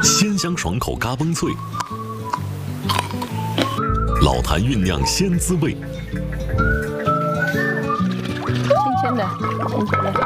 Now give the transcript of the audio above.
鲜香爽口嘎嘣脆，老坛酝酿鲜滋味。 新鲜的，新鲜的。